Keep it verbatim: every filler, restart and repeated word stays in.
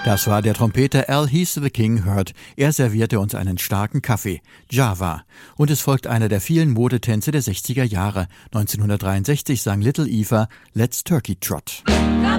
Das war der Trompeter Al Heath the King Hurd. Er servierte uns einen starken Kaffee, Java. Und es folgt einer der vielen Modetänze der sechziger Jahre. neunzehnhundertdreiundsechzig sang Little Eva Let's Turkey Trot.